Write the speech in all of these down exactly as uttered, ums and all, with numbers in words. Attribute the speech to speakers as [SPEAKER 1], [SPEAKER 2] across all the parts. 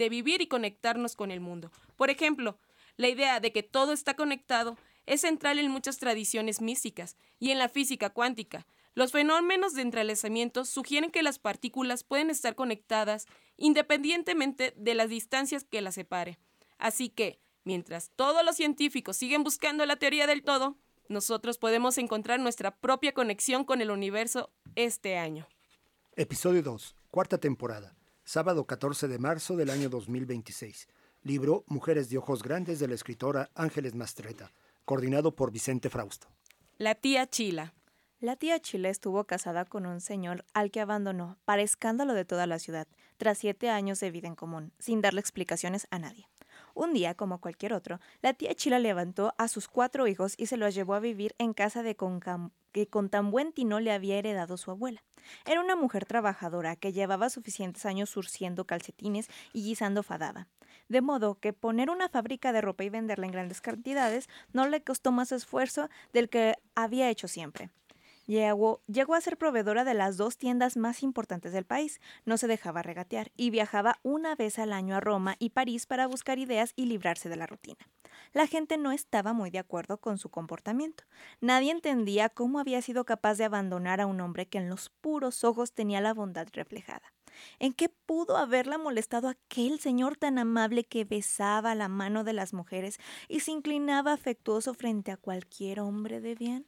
[SPEAKER 1] de vivir y conectarnos con el mundo. Por ejemplo, la idea de que todo está conectado es central en muchas tradiciones místicas y en la física cuántica. Los fenómenos de entrelazamiento sugieren que las partículas pueden estar conectadas independientemente de las distancias que las separe. Así que, mientras todos los científicos siguen buscando la teoría del todo, nosotros podemos encontrar nuestra propia conexión con el universo este año.
[SPEAKER 2] Episodio dos, cuarta temporada, sábado catorce de marzo del año dos mil veintiséis. Libro Mujeres de Ojos Grandes de la escritora Ángeles Mastretta, coordinado por Vicente Frausto.
[SPEAKER 1] La tía Chila.
[SPEAKER 3] La tía Chila estuvo casada con un señor al que abandonó, para escándalo de toda la ciudad, tras siete años de vida en común, sin darle explicaciones a nadie. Un día, como cualquier otro, la tía Chila levantó a sus cuatro hijos y se los llevó a vivir en casa de Concam que con tan buen tino le había heredado su abuela. Era una mujer trabajadora que llevaba suficientes años surciendo calcetines y guisando fadada. De modo que poner una fábrica de ropa y venderla en grandes cantidades no le costó más esfuerzo del que había hecho siempre. Llegó, llegó a ser proveedora de las dos tiendas más importantes del país, no se dejaba regatear y viajaba una vez al año a Roma y París para buscar ideas y librarse de la rutina. La gente no estaba muy de acuerdo con su comportamiento. Nadie entendía cómo había sido capaz de abandonar a un hombre que en los puros ojos tenía la bondad reflejada. ¿En qué pudo haberla molestado aquel señor tan amable que besaba la mano de las mujeres y se inclinaba afectuoso frente a cualquier hombre de bien?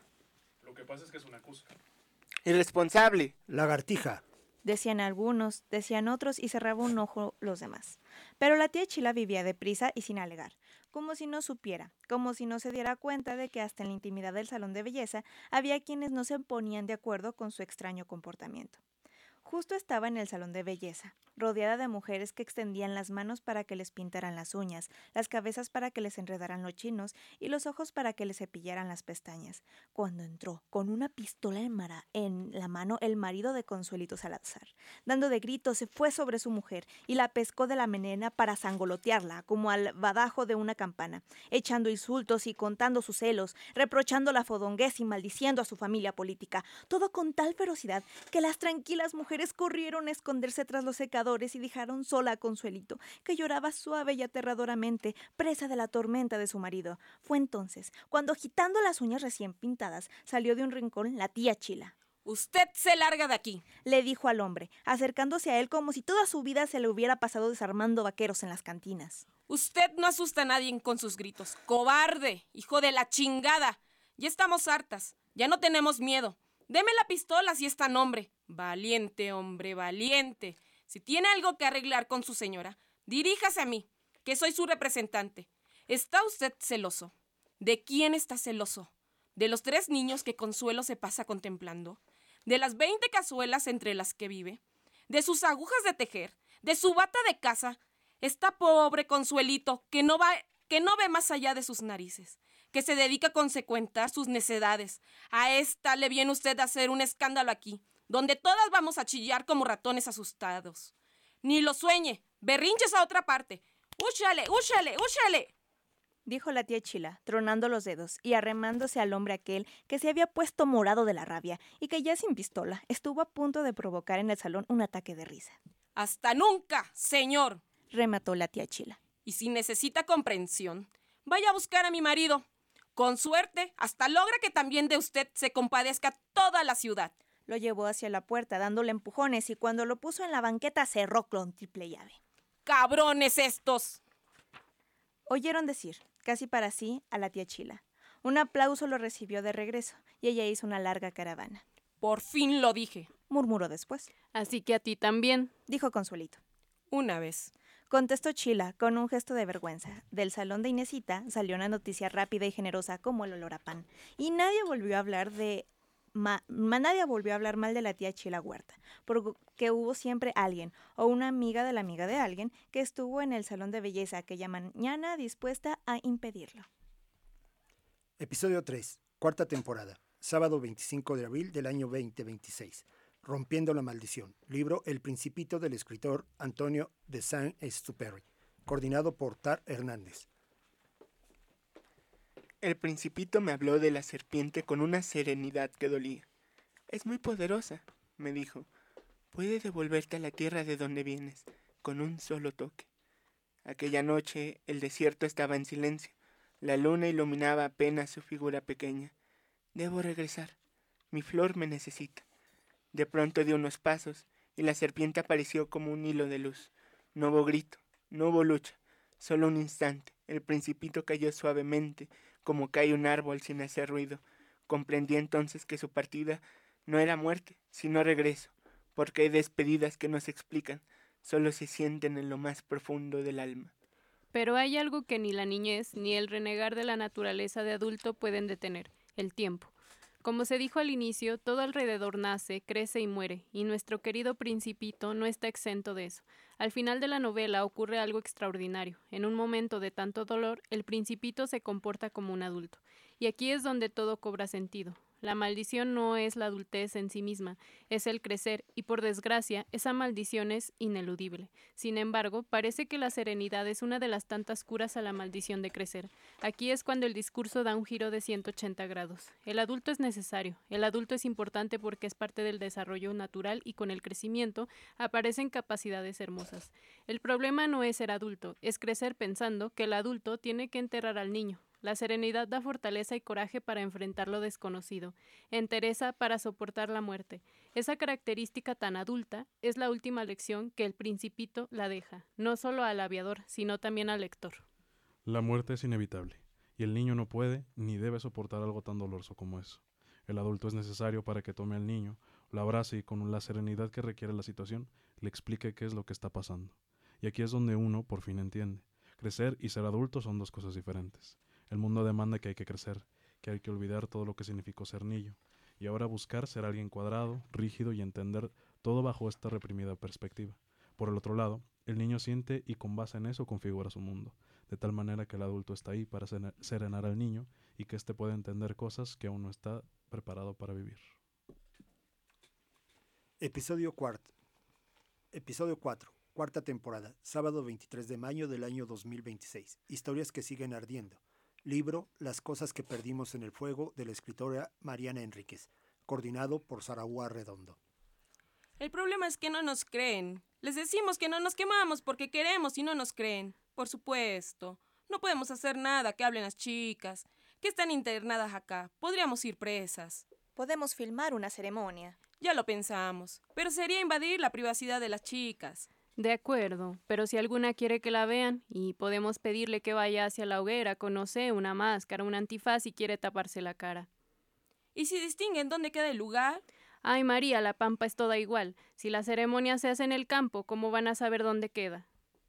[SPEAKER 4] Lo que pasa es que es una acusa.
[SPEAKER 5] Irresponsable.
[SPEAKER 2] Lagartija.
[SPEAKER 3] Decían algunos, decían otros y cerraba un ojo los demás. Pero la tía Chila vivía deprisa y sin alegar, como si no supiera, como si no se diera cuenta de que hasta en la intimidad del salón de belleza había quienes no se ponían de acuerdo con su extraño comportamiento. Justo estaba en el salón de belleza, rodeada de mujeres que extendían las manos para que les pintaran las uñas, las cabezas para que les enredaran los chinos y los ojos para que les cepillaran las pestañas, cuando entró con una pistola en, mara, en la mano el marido de Consuelito Salazar. Dando de gritos, se fue sobre su mujer y la pescó de la melena para zangolotearla, como al badajo de una campana, echando insultos y contando sus celos, reprochando la fodonguez y maldiciendo a su familia política, todo con tal ferocidad que las tranquilas mujeres corrieron a esconderse tras los secadores y dejaron sola a Consuelito, que lloraba suave y aterradoramente, presa de la tormenta de su marido. Fue entonces cuando, agitando las uñas recién pintadas, salió de un rincón la tía Chila.
[SPEAKER 1] «Usted se larga de aquí»,
[SPEAKER 3] le dijo al hombre, acercándose a él como si toda su vida se le hubiera pasado desarmando vaqueros en las cantinas.
[SPEAKER 1] «Usted no asusta a nadie con sus gritos. ¡Cobarde! ¡Hijo de la chingada! Ya estamos hartas. Ya no tenemos miedo. Deme la pistola si es tan hombre. Valiente, hombre, valiente. Si tiene algo que arreglar con su señora, diríjase a mí, que soy su representante. ¿Está usted celoso? ¿De quién está celoso? ¿De los tres niños que Consuelo se pasa contemplando? ¿De las veinte cazuelas entre las que vive? ¿De sus agujas de tejer? ¿De su bata de casa? Está pobre Consuelito, que no va... que no ve más allá de sus narices, que se dedica a consecuentar sus necedades. A esta le viene usted a hacer un escándalo aquí, donde todas vamos a chillar como ratones asustados. Ni lo sueñe, berrinches a otra parte. ¡Úchale, úchale, úchale!,
[SPEAKER 3] dijo la tía Chila, tronando los dedos y arremándose al hombre aquel que se había puesto morado de la rabia y que ya sin pistola estuvo a punto de provocar en el salón un ataque de risa.
[SPEAKER 1] «¡Hasta nunca, señor!»,
[SPEAKER 3] remató la tía Chila.
[SPEAKER 1] «Y si necesita comprensión, vaya a buscar a mi marido. Con suerte, hasta logra que también de usted se compadezca toda la ciudad».
[SPEAKER 3] Lo llevó hacia la puerta dándole empujones y cuando lo puso en la banqueta cerró con triple llave.
[SPEAKER 1] «¡Cabrones estos!»,
[SPEAKER 3] oyeron decir, casi para sí, a la tía Chila. Un aplauso lo recibió de regreso y ella hizo una larga caravana.
[SPEAKER 1] «Por fin lo dije»,
[SPEAKER 3] murmuró después.
[SPEAKER 6] «Así que a ti también»,
[SPEAKER 3] dijo Consuelito.
[SPEAKER 1] «Una vez»,
[SPEAKER 3] contestó Chila con un gesto de vergüenza. Del salón de Inesita salió una noticia rápida y generosa como el olor a pan. Y nadie volvió a hablar de... Ma, ma, nadie volvió a hablar mal de la tía Chila Huerta, porque hubo siempre alguien, o una amiga de la amiga de alguien, que estuvo en el salón de belleza aquella mañana dispuesta a impedirlo.
[SPEAKER 2] Episodio tres, cuarta temporada, sábado veinticinco de abril del año veinte veintiséis. Rompiendo la maldición. Libro El Principito del escritor Antonio de Saint-Exupéry, coordinado por Tar Hernández.
[SPEAKER 5] El Principito me habló de la serpiente con una serenidad que dolía. «Es muy poderosa», me dijo. «Puede devolverte a la tierra de donde vienes, con un solo toque. Aquella noche el desierto estaba en silencio. La luna iluminaba apenas su figura pequeña. Debo regresar. Mi flor me necesita. De pronto dio unos pasos y la serpiente apareció como un hilo de luz. No hubo grito, no hubo lucha. Solo un instante. El principito cayó suavemente, como cae un árbol sin hacer ruido. Comprendí entonces que su partida no era muerte, sino regreso, porque hay despedidas que no se explican, solo se sienten en lo más profundo del alma.
[SPEAKER 6] Pero hay algo que ni la niñez ni el renegar de la naturaleza de adulto pueden detener: el tiempo. Como se dijo al inicio, todo alrededor nace, crece y muere, y nuestro querido Principito no está exento de eso. Al final de la novela ocurre algo extraordinario. En un momento de tanto dolor, el Principito se comporta como un adulto. Y aquí es donde todo cobra sentido. La maldición no es la adultez en sí misma, es el crecer, y por desgracia, esa maldición es ineludible. Sin embargo, parece que la serenidad es una de las tantas curas a la maldición de crecer. Aquí es cuando el discurso da un giro de ciento ochenta grados. El adulto es necesario, el adulto es importante porque es parte del desarrollo natural y con el crecimiento aparecen capacidades hermosas. El problema no es ser adulto, es crecer pensando que el adulto tiene que enterrar al niño. La serenidad da fortaleza y coraje para enfrentar lo desconocido, entereza para soportar la muerte. Esa característica tan adulta es la última lección que el Principito la deja, no solo al aviador, sino también al lector.
[SPEAKER 4] La muerte es inevitable, y el niño no puede ni debe soportar algo tan doloroso como eso. El adulto es necesario para que tome al niño, lo abrace y con la serenidad que requiere la situación, le explique qué es lo que está pasando. Y aquí es donde uno por fin entiende. Crecer y ser adulto son dos cosas diferentes. El mundo demanda que hay que crecer, que hay que olvidar todo lo que significó ser niño, y ahora buscar ser alguien cuadrado, rígido y entender todo bajo esta reprimida perspectiva. Por el otro lado, el niño siente y con base en eso configura su mundo, de tal manera que el adulto está ahí para serenar al niño y que éste pueda entender cosas que aún no está preparado para vivir.
[SPEAKER 2] Episodio cuarto. Episodio cuatro. Cuarta temporada. Sábado veintitrés de mayo del año dos mil veintiséis. Historias que siguen ardiendo. Libro Las cosas que perdimos en el fuego, de la escritora Mariana Enríquez, coordinado por Sarahua Redondo.
[SPEAKER 1] El problema es que no nos creen. Les decimos que no nos quemamos porque queremos y no nos creen. Por supuesto. No podemos hacer nada que hablen las chicas, que están internadas acá. Podríamos ir presas.
[SPEAKER 3] Podemos filmar una ceremonia.
[SPEAKER 1] Ya lo pensamos, pero sería invadir la privacidad de las chicas.
[SPEAKER 6] De acuerdo, pero si alguna quiere que la vean, y podemos pedirle que vaya hacia la hoguera con, no sé, una máscara, un antifaz y quiere taparse la cara.
[SPEAKER 1] ¿Y si distinguen dónde queda el lugar?
[SPEAKER 6] Ay, María, la pampa es toda igual. Si la ceremonia se hace en el campo, ¿cómo van a saber dónde queda?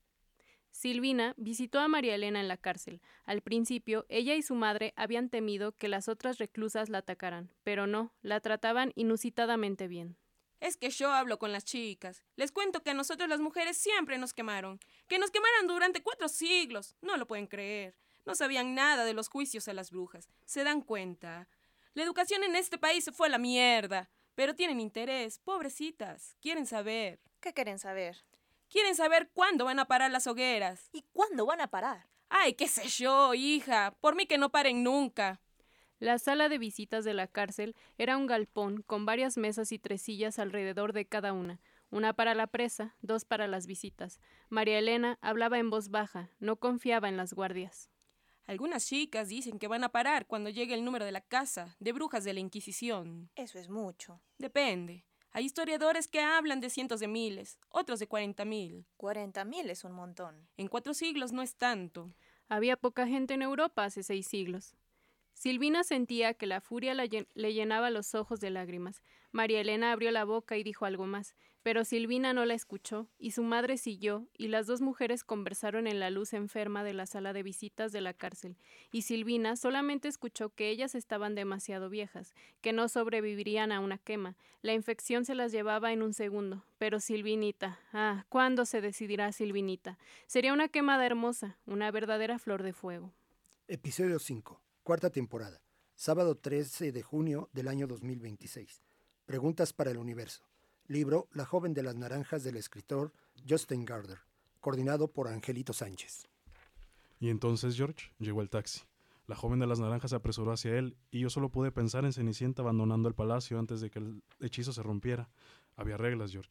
[SPEAKER 6] Silvina visitó a María Elena en la cárcel. Al principio, ella y su madre habían temido que las otras reclusas la atacaran, pero no, la trataban inusitadamente bien.
[SPEAKER 1] Es que yo hablo con las chicas. Les cuento que a nosotros las mujeres siempre nos quemaron. Que nos quemaron durante cuatro siglos. No lo pueden creer. No sabían nada de los juicios a las brujas. ¿Se dan cuenta? La educación en este país se fue a la mierda. Pero tienen interés. Pobrecitas. Quieren saber.
[SPEAKER 3] ¿Qué quieren saber?
[SPEAKER 1] Quieren saber cuándo van a parar las hogueras.
[SPEAKER 3] ¿Y cuándo van a parar?
[SPEAKER 1] Ay, qué sé yo, hija. Por mí que no paren nunca.
[SPEAKER 6] La sala de visitas de la cárcel era un galpón con varias mesas y tres sillas alrededor de cada una, una para la presa, dos para las visitas. María Elena hablaba en voz baja, no confiaba en las guardias.
[SPEAKER 1] Algunas chicas dicen que van a parar cuando llegue el número de la casa de brujas de la Inquisición.
[SPEAKER 3] Eso es mucho.
[SPEAKER 1] Depende. Hay historiadores que hablan de cientos de miles, otros de cuarenta mil.
[SPEAKER 3] Cuarenta mil es un montón.
[SPEAKER 1] En cuatro siglos no es tanto.
[SPEAKER 6] Había poca gente en Europa hace seis siglos. Silvina sentía que la furia la llen- le llenaba los ojos de lágrimas. María Elena abrió la boca y dijo algo más, pero Silvina no la escuchó, y su madre siguió, y las dos mujeres conversaron en la luz enferma de la sala de visitas de la cárcel, y Silvina solamente escuchó que ellas estaban demasiado viejas, que no sobrevivirían a una quema. La infección se las llevaba en un segundo, pero Silvinita, ah, ¿cuándo se decidirá Silvinita? Sería una quemada hermosa, una verdadera flor de fuego.
[SPEAKER 2] Episodio cinco. Cuarta temporada. Sábado trece de junio del año dos mil veintiséis. Preguntas para el universo. Libro La joven de las naranjas, del escritor Justin Gardner, coordinado por Angelito Sánchez.
[SPEAKER 4] Y entonces, George, llegó el taxi. La joven de las naranjas se apresuró hacia él, y yo solo pude pensar en Cenicienta abandonando el palacio antes de que el hechizo se rompiera. Había reglas, George.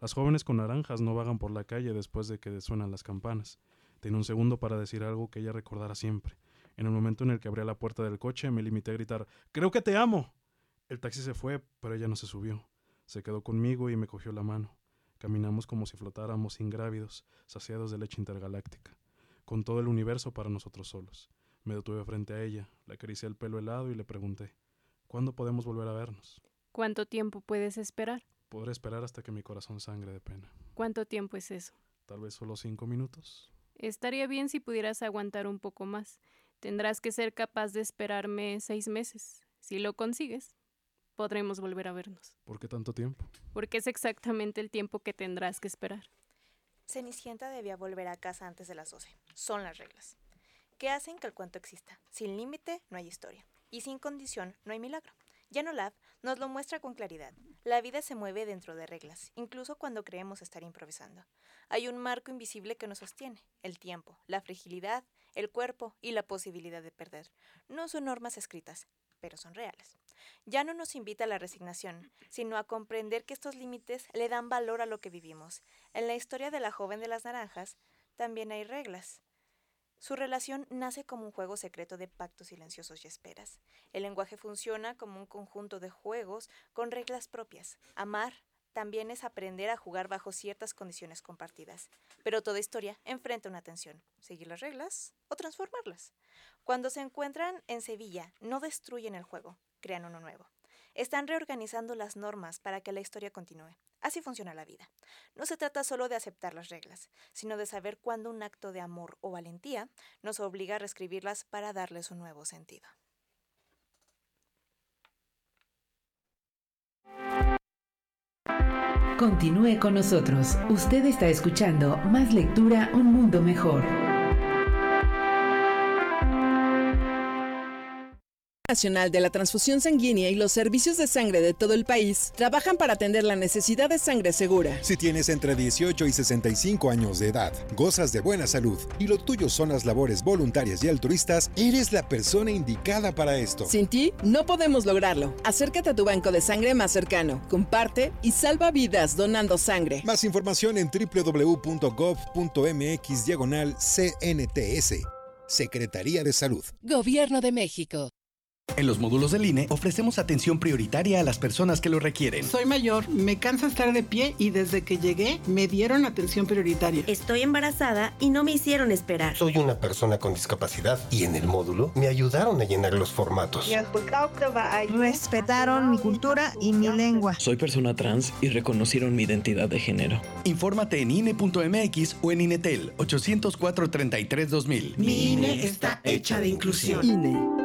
[SPEAKER 4] Las jóvenes con naranjas no vagan por la calle después de que suenan las campanas. Tenía un segundo para decir algo que ella recordará siempre. En el momento en el que abría la puerta del coche, me limité a gritar, ¡creo que te amo! El taxi se fue, pero ella no se subió. Se quedó conmigo y me cogió la mano. Caminamos como si flotáramos ingrávidos, saciados de leche intergaláctica, con todo el universo para nosotros solos. Me detuve frente a ella, le acaricié el pelo helado y le pregunté, ¿cuándo podemos volver a vernos?
[SPEAKER 6] ¿Cuánto tiempo puedes esperar?
[SPEAKER 4] Podré esperar hasta que mi corazón sangre de pena.
[SPEAKER 6] ¿Cuánto tiempo es eso?
[SPEAKER 4] Tal vez solo cinco minutos.
[SPEAKER 6] Estaría bien si pudieras aguantar un poco más. Tendrás que ser capaz de esperarme seis meses. Si lo consigues, podremos volver a vernos.
[SPEAKER 4] ¿Por qué tanto tiempo?
[SPEAKER 6] Porque es exactamente el tiempo que tendrás que esperar.
[SPEAKER 3] Cenicienta debía volver a casa antes de las doce. Son las reglas. Que hacen que el cuento exista. Sin límite no hay historia. Y sin condición no hay milagro. Jan Olaf nos lo muestra con claridad. La vida se mueve dentro de reglas, incluso cuando creemos estar improvisando. Hay un marco invisible que nos sostiene, el tiempo, la fragilidad, el cuerpo y la posibilidad de perder. No son normas escritas, pero son reales. Ya no nos invita a la resignación, sino a comprender que estos límites le dan valor a lo que vivimos. En la historia de la joven de las naranjas también hay reglas. Su relación nace como un juego secreto de pactos silenciosos y esperas. El lenguaje funciona como un conjunto de juegos con reglas propias. Amar también es aprender a jugar bajo ciertas condiciones compartidas. Pero toda historia enfrenta una tensión: seguir las reglas o transformarlas. Cuando se encuentran en Sevilla, no destruyen el juego, crean uno nuevo. Están reorganizando las normas para que la historia continúe. Así funciona la vida. No se trata solo de aceptar las reglas, sino de saber cuándo un acto de amor o valentía nos obliga a reescribirlas para darles un nuevo sentido.
[SPEAKER 7] Continúe con nosotros. Usted está escuchando Más Lectura, un mundo mejor.
[SPEAKER 8] Nacional de la Transfusión Sanguínea y los servicios de sangre de todo el país trabajan para atender la necesidad de sangre segura.
[SPEAKER 9] Si tienes entre dieciocho y sesenta y cinco años de edad, gozas de buena salud y lo tuyo son las labores voluntarias y altruistas, eres la persona indicada para esto.
[SPEAKER 8] Sin ti, no podemos lograrlo. Acércate a tu banco de sangre más cercano, comparte y salva vidas donando sangre.
[SPEAKER 9] Más información en doble u doble u doble u punto gov punto m x diagonal C N T S. Secretaría de Salud.
[SPEAKER 10] Gobierno de México. En los módulos del I N E ofrecemos atención prioritaria a las personas que lo requieren.
[SPEAKER 11] Soy mayor, me cansa estar de pie y desde que llegué me dieron atención prioritaria.
[SPEAKER 12] Estoy embarazada y no me hicieron esperar.
[SPEAKER 13] Soy una persona con discapacidad y en el módulo me ayudaron a llenar los formatos.
[SPEAKER 14] Respetaron mi cultura y mi lengua.
[SPEAKER 15] Soy persona trans y reconocieron mi identidad de género.
[SPEAKER 10] Infórmate en I N E punto M X o en INETEL ochocientos cuatro, treinta y tres, dos mil.
[SPEAKER 11] Mi I N E está hecha de inclusión.
[SPEAKER 8] I N E.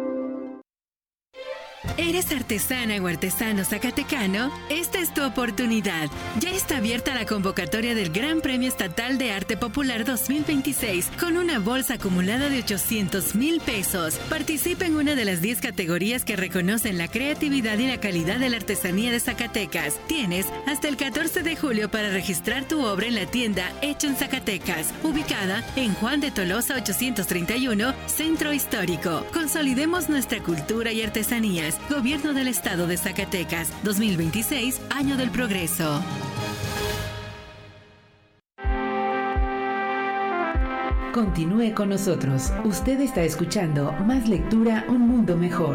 [SPEAKER 16] ¿Eres artesana o artesano zacatecano? Esta es tu oportunidad. Ya está abierta la convocatoria del Gran Premio Estatal de Arte Popular dos mil veintiséis con una bolsa acumulada de ochocientos mil pesos. Participa en una de las diez categorías que reconocen la creatividad y la calidad de la artesanía de Zacatecas. Tienes hasta el catorce de julio para registrar tu obra en la tienda Hecho en Zacatecas, ubicada en Juan de Tolosa ochocientos treinta y uno, Centro Histórico. Consolidemos nuestra cultura y artesanías. Gobierno del Estado de Zacatecas, dos mil veintiséis, Año del Progreso.
[SPEAKER 7] Continúe con nosotros. Usted está escuchando Más Lectura, un mundo mejor.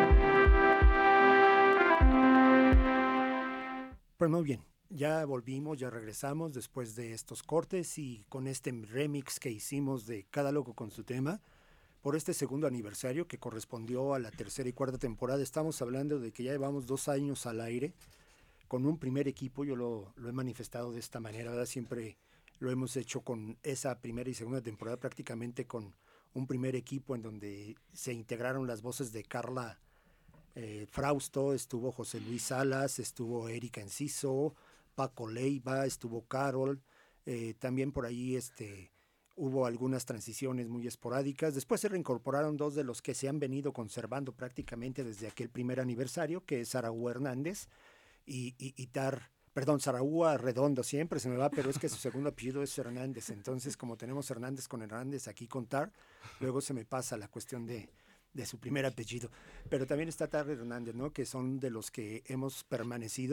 [SPEAKER 2] Pues muy bien, ya volvimos, ya regresamos después de estos cortes y con este remix que hicimos de Cada Loco con su tema. Por este segundo aniversario que correspondió a la tercera y cuarta temporada, estamos hablando de que ya llevamos dos años al aire con un primer equipo. Yo lo, lo he manifestado de esta manera, ¿verdad? Siempre lo hemos hecho con esa primera y segunda temporada, prácticamente con un primer equipo en donde se integraron las voces de Carla eh, Frausto, estuvo José Luis Salas, estuvo Erika Enciso, Paco Leiva, estuvo Carol, eh, también por ahí este... hubo algunas transiciones muy esporádicas. Después se reincorporaron dos de los que se han venido conservando prácticamente desde aquel primer aniversario, que es Saraúa Hernández y, y, y Tar, perdón, Saraúa Redondo, siempre se me va, pero es que su segundo apellido es Hernández. Entonces, como tenemos Hernández con Hernández aquí con Tar, luego se me pasa la cuestión de, de su primer apellido. Pero también está Tar Hernández, ¿no? Que son de los que hemos permanecido.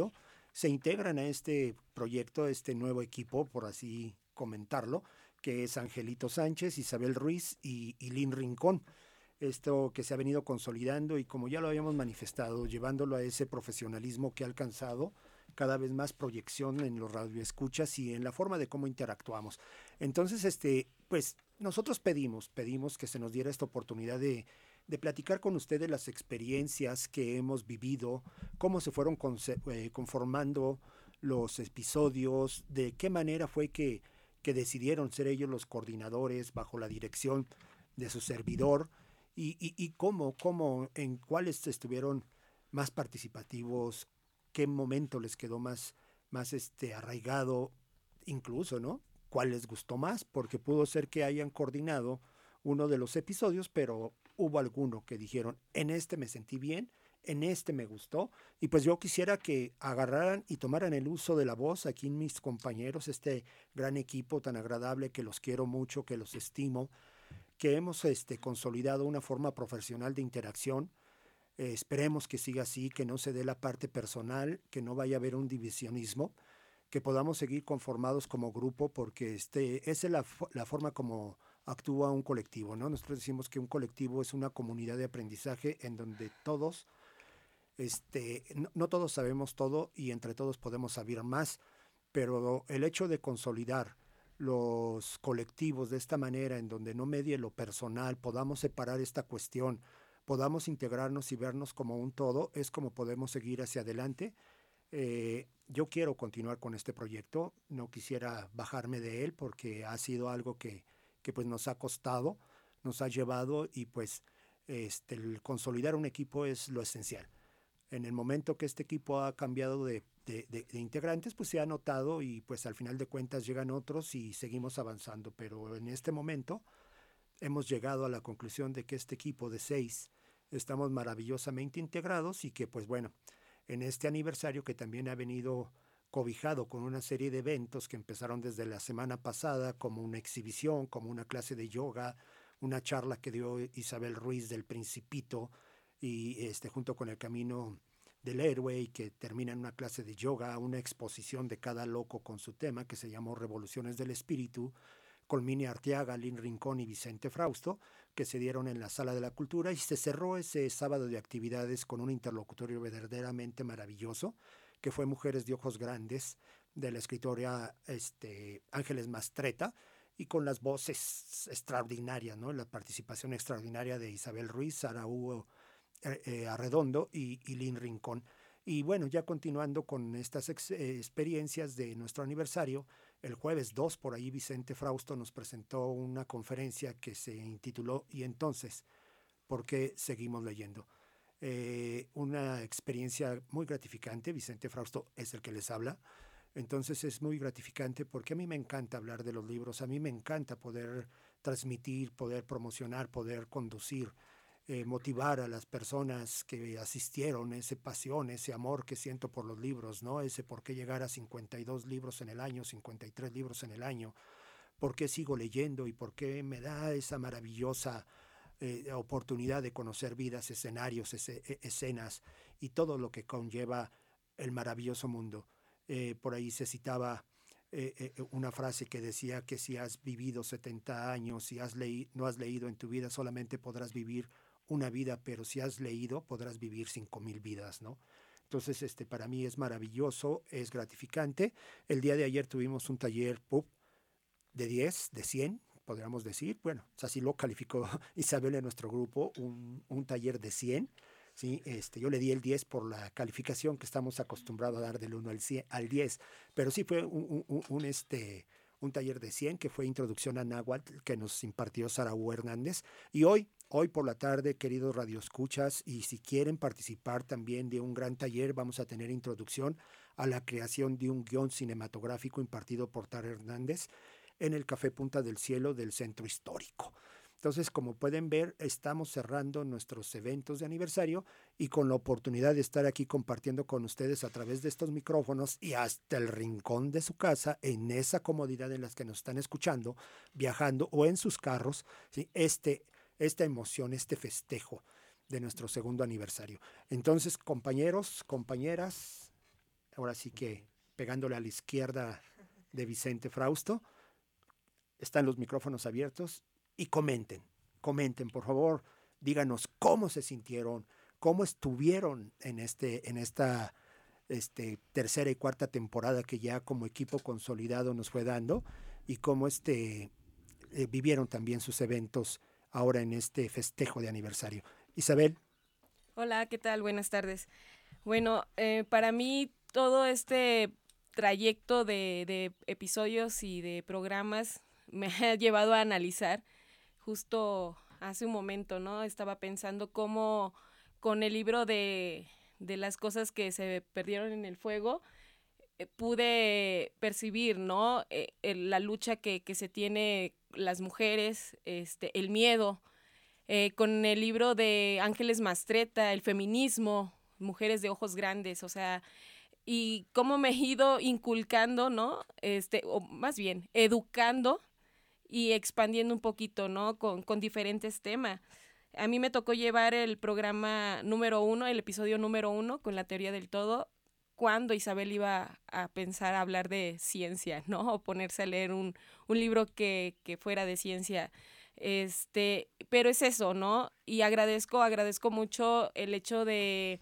[SPEAKER 2] se integran a este proyecto, este nuevo equipo, por así comentarlo, que es Angelito Sánchez, Isabel Ruiz y, y Lynn Rincón. Esto que se ha venido consolidando y como ya lo habíamos manifestado, llevándolo a ese profesionalismo que ha alcanzado cada vez más proyección en los radioescuchas y en la forma de cómo interactuamos. Entonces, este, pues nosotros pedimos, pedimos que se nos diera esta oportunidad de, de platicar con ustedes las experiencias que hemos vivido, cómo se fueron conce- eh, conformando los episodios, de qué manera fue que, que decidieron ser ellos los coordinadores bajo la dirección de su servidor y, y, y cómo, cómo, en cuáles estuvieron más participativos, qué momento les quedó más, más este, arraigado, incluso, ¿no? ¿Cuál les gustó más? Porque pudo ser que hayan coordinado uno de los episodios, pero hubo alguno que dijeron, en este me sentí bien, en este me gustó, y pues yo quisiera que agarraran y tomaran el uso de la voz aquí mis compañeros, este gran equipo tan agradable que los quiero mucho, que los estimo, que hemos este, consolidado una forma profesional de interacción. Eh, esperemos que siga así, que no se dé la parte personal, que no vaya a haber un divisionismo, que podamos seguir conformados como grupo, porque este, esa es la, la forma como actúa un colectivo, ¿no? Nosotros decimos que un colectivo es una comunidad de aprendizaje en donde todos, este, no, no todos sabemos todo y entre todos podemos saber más, pero el hecho de consolidar los colectivos de esta manera, en donde no medie lo personal, podamos separar esta cuestión, podamos integrarnos y vernos como un todo, es como podemos seguir hacia adelante. Eh, yo quiero continuar con este proyecto, no quisiera bajarme de él porque ha sido algo que, que pues nos ha costado, nos ha llevado y pues este, el consolidar un equipo es lo esencial. En el momento que este equipo ha cambiado de, de, de, de integrantes, pues se ha notado y pues al final de cuentas llegan otros y seguimos avanzando, pero en este momento hemos llegado a la conclusión de que este equipo de seis estamos maravillosamente integrados y que pues bueno, en este aniversario que también ha venido cobijado con una serie de eventos que empezaron desde la semana pasada, como una exhibición, como una clase de yoga, una charla que dio Isabel Ruiz del Principito y este junto con el Camino del Héroe y que termina en una clase de yoga, una exposición de cada loco con su tema que se llamó Revoluciones del Espíritu, con Mini Arteaga, Lynn Rincón y Vicente Frausto, que se dieron en la Sala de la Cultura y se cerró ese sábado de actividades con un interlocutorio verdaderamente maravilloso, que fue Mujeres de Ojos Grandes, de la escritora este, Ángeles Mastreta, y con las voces extraordinarias, ¿no? La participación extraordinaria de Isabel Ruiz, Sara Hugo eh, eh, Arredondo y, y Lynn Rincón. Y bueno, ya continuando con estas ex, eh, experiencias de nuestro aniversario, el jueves dos por ahí Vicente Frausto nos presentó una conferencia que se intituló ¿Y entonces por qué seguimos leyendo? Eh, una experiencia muy gratificante. Vicente Frausto es el que les habla. Entonces es muy gratificante porque a mí me encanta hablar de los libros, a mí me encanta poder transmitir, poder promocionar, poder conducir, eh, motivar a las personas que asistieron, esa pasión, ese amor que siento por los libros, ¿no? Ese por qué llegar a cincuenta y dos libros en el año, cincuenta y tres libros en el año, por qué sigo leyendo y por qué me da esa maravillosa eh, oportunidad de conocer vidas, escenarios, ese, escenas y todo lo que conlleva el maravilloso mundo. Eh, por ahí se citaba eh, eh, una frase que decía que si has vivido setenta años, si has leí, no has leído en tu vida, solamente podrás vivir una vida, pero si has leído, podrás vivir cinco mil vidas, ¿no? Entonces, este, para mí es maravilloso, es gratificante. El día de ayer tuvimos un taller pub de diez, de cien, podríamos decir. Bueno, así lo calificó Isabel en nuestro grupo, un, un taller de cien. Sí, este, yo le di el diez por la calificación que estamos acostumbrados a dar del uno al, cien, al diez, pero sí fue un, un, un, este, un taller de cien que fue Introducción a Náhuatl que nos impartió Sara Hugo Hernández. Y hoy, hoy por la tarde, queridos radioescuchas, y si quieren participar también de un gran taller, vamos a tener introducción a la creación de un guión cinematográfico impartido por Tara Hernández en el Café Punta del Cielo del Centro Histórico. Entonces, como pueden ver, estamos cerrando nuestros eventos de aniversario y con la oportunidad de estar aquí compartiendo con ustedes a través de estos micrófonos y hasta el rincón de su casa, en esa comodidad en la que nos están escuchando, viajando o en sus carros, ¿sí? este, esta emoción, este festejo de nuestro segundo aniversario. Entonces, compañeros, compañeras, ahora sí que pegándole a la izquierda de Vicente Frausto. Están los micrófonos abiertos y comenten, comenten, por favor, díganos cómo se sintieron, cómo estuvieron en, este, en esta este, tercera y cuarta temporada que ya como equipo consolidado nos fue dando y cómo este, eh, vivieron también sus eventos ahora en este festejo de aniversario. Isabel.
[SPEAKER 1] Hola, ¿qué tal? Buenas tardes. Bueno, eh, para mí todo este trayecto de, de episodios y de programas me ha llevado a analizar. Justo hace un momento, ¿no? Estaba pensando cómo con el libro de, de las cosas que se perdieron en el fuego, eh, pude percibir, ¿no? Eh, el, la lucha que, que se tiene las mujeres, este, el miedo. Eh, con el libro de Ángeles Mastretta, el feminismo, Mujeres de Ojos Grandes, o sea, y cómo me he ido inculcando, ¿no? Este, o más bien, educando y expandiendo un poquito, ¿no? Con, con diferentes temas. A mí me tocó llevar el programa número uno, el episodio número uno, con la teoría del todo, cuando Isabel iba a pensar a hablar de ciencia, ¿no? O ponerse a leer un, un libro que, que fuera de ciencia. Este, pero es eso, ¿no? Y agradezco, agradezco mucho el hecho de,